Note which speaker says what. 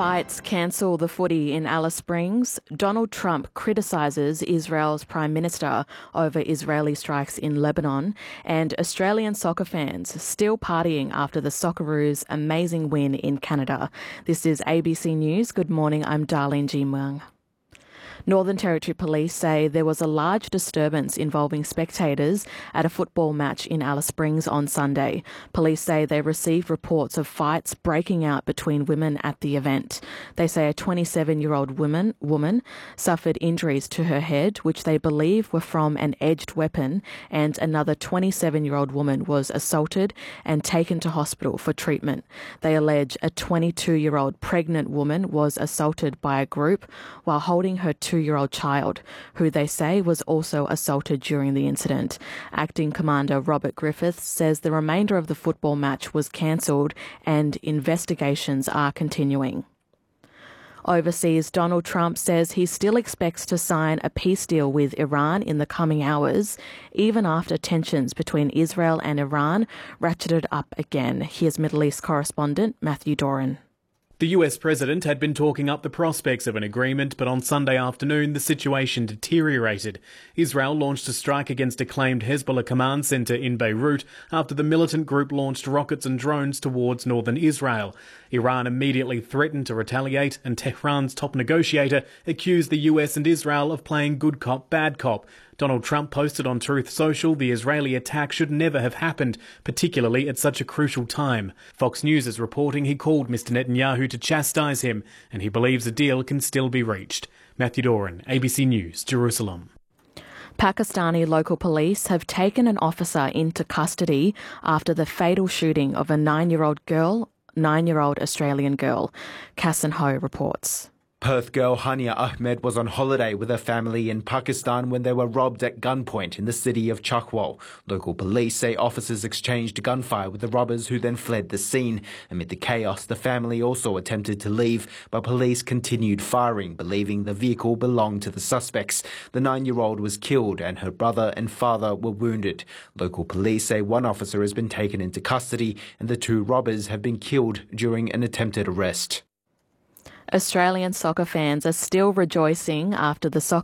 Speaker 1: fights cancel the footy in Alice Springs, Donald Trump criticises Israel's Prime Minister over Israeli strikes in Lebanon, and Australian soccer fans still partying after the Socceroos' amazing win in Canada. This is ABC News. Good morning, I'm Darlene G. Mung. Northern Territory Police say there was a large disturbance involving spectators at a football match in Alice Springs on Sunday. Police say they received reports of fights breaking out between women at the event. They say a 27-year-old woman suffered injuries to her head, which they believe were from an edged weapon, and another 27-year-old woman was assaulted and taken to hospital for treatment. They allege a 22-year-old pregnant woman was assaulted by a group while holding her 2-year-old child, who they say was also assaulted during the incident. Acting Commander Robert Griffiths says the remainder of the football match was cancelled and investigations are continuing. Overseas, Donald Trump says he still expects to sign a peace deal with Iran in the coming hours, even after tensions between Israel and Iran ratcheted up again. Here's Middle East correspondent Matthew Doran.
Speaker 2: The US president had been talking up the prospects of an agreement, but on Sunday afternoon the situation deteriorated. Israel launched a strike against a claimed Hezbollah command centre in Beirut after the militant group launched rockets and drones towards northern Israel. Iran immediately threatened to retaliate, and Tehran's top negotiator accused the US and Israel of playing good cop, bad cop. Donald Trump posted on Truth Social the Israeli attack should never have happened, particularly at such a crucial time. Fox News is reporting he called Mr Netanyahu to chastise him, and he believes a deal can still be reached. Matthew Doran, ABC News, Jerusalem.
Speaker 1: Pakistani local police have taken an officer into custody after the fatal shooting of a 9-year-old Australian girl. Kassan Ho reports.
Speaker 3: Perth girl Hania Ahmed was on holiday with her family in Pakistan when they were robbed at gunpoint in the city of Chakwal. Local police say officers exchanged gunfire with the robbers, who then fled the scene. Amid the chaos, the family also attempted to leave, but police continued firing, believing the vehicle belonged to the suspects. The 9-year-old was killed and her brother and father were wounded. Local police say one officer has been taken into custody and the 2 robbers have been killed during an attempted arrest.
Speaker 1: Australian soccer fans are still rejoicing after the